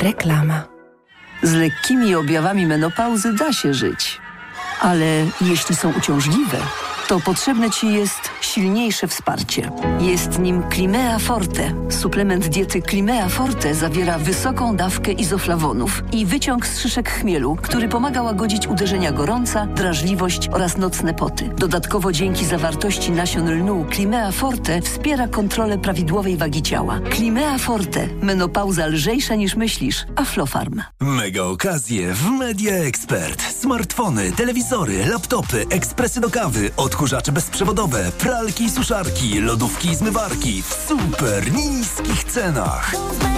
Reklama. Z lekkimi objawami menopauzy da się żyć. Ale jeśli są uciążliwe, to potrzebne Ci jest silniejsze wsparcie. Jest nim Climea Forte. Suplement diety Climea Forte zawiera wysoką dawkę izoflawonów i wyciąg z szyszek chmielu, który pomaga łagodzić uderzenia gorąca, drażliwość oraz nocne poty. Dodatkowo dzięki zawartości nasion lnu Climea Forte wspiera kontrolę prawidłowej wagi ciała. Climea Forte. Menopauza lżejsza niż myślisz. Aflofarm. Mega okazje w Media Expert. Smartfony, telewizory, laptopy, ekspresy do kawy, odkurzacze bezprzewodowe, pralki i suszarki, lodówki i zmywarki w super niskich cenach.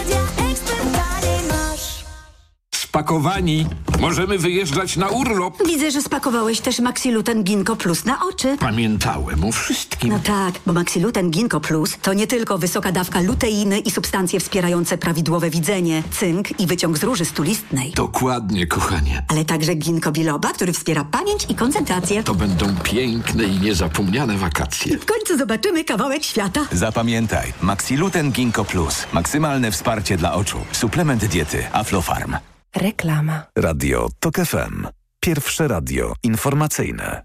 Spakowani. Możemy wyjeżdżać na urlop. Widzę, że spakowałeś też Maxiluten Ginkgo Plus na oczy. Pamiętałem o wszystkim. No tak, bo Maxiluten Ginkgo Plus to nie tylko wysoka dawka luteiny i substancje wspierające prawidłowe widzenie, cynk i wyciąg z róży stulistnej. Dokładnie, kochanie. Ale także ginkgo biloba, który wspiera pamięć i koncentrację. To będą piękne i niezapomniane wakacje. W końcu zobaczymy kawałek świata. Zapamiętaj, Maxiluten Ginkgo Plus. Maksymalne wsparcie dla oczu. Suplement diety Aflofarm. Reklama. Radio TOK FM. Pierwsze radio informacyjne.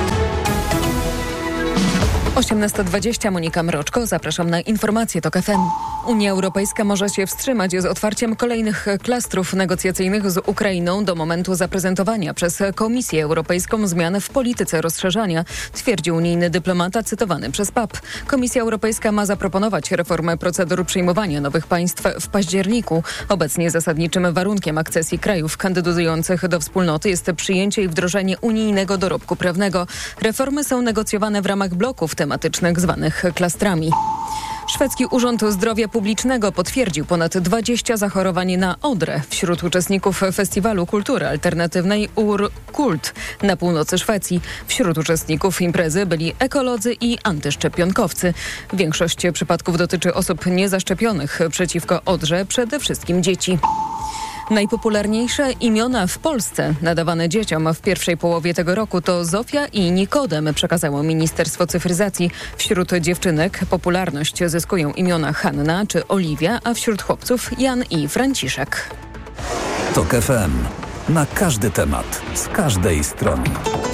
18:20, Monika Mroczko, zapraszam na informacje TOK FM. Unia Europejska może się wstrzymać z otwarciem kolejnych klastrów negocjacyjnych z Ukrainą do momentu zaprezentowania przez Komisję Europejską zmian w polityce rozszerzania, twierdzi unijny dyplomata cytowany przez PAP. Komisja Europejska ma zaproponować reformę procedur przyjmowania nowych państw w październiku. Obecnie zasadniczym warunkiem akcesji krajów kandydujących do wspólnoty jest przyjęcie i wdrożenie unijnego dorobku prawnego. Reformy są negocjowane w ramach bloków tematycznych zwanych klastrami. Szwedzki Urząd Zdrowia Publicznego potwierdził ponad 20 zachorowań na odrę wśród uczestników Festiwalu Kultury Alternatywnej Kult na północy Szwecji. Wśród uczestników imprezy byli ekolodzy i antyszczepionkowcy. Większość przypadków dotyczy osób niezaszczepionych przeciwko odrze, przede wszystkim dzieci. Najpopularniejsze imiona w Polsce nadawane dzieciom w pierwszej połowie tego roku to Zofia i Nikodem, przekazało Ministerstwo Cyfryzacji. Wśród dziewczynek popularność zyskują imiona Hanna czy Oliwia, a wśród chłopców Jan i Franciszek. TOK FM. Na każdy temat, z każdej strony.